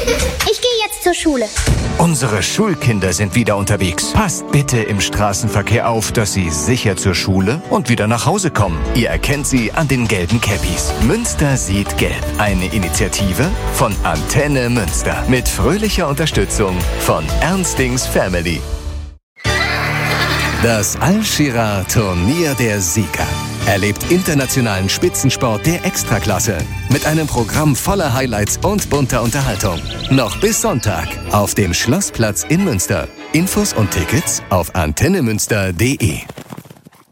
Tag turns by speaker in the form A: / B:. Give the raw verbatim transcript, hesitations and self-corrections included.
A: Ich gehe jetzt zur Schule.
B: Unsere Schulkinder sind wieder unterwegs. Passt bitte im Straßenverkehr auf, dass sie sicher zur Schule und wieder nach Hause kommen. Ihr erkennt sie an den gelben Cappies. Münster sieht gelb. Eine Initiative von Antenne Münster. Mit fröhlicher Unterstützung von Ernstings Family. Das Al-Shira Turnier der Sieger. Erlebt internationalen Spitzensport der Extraklasse mit einem Programm voller Highlights und bunter Unterhaltung. Noch bis Sonntag auf dem Schlossplatz in Münster. Infos und Tickets auf antennemünster punkt de.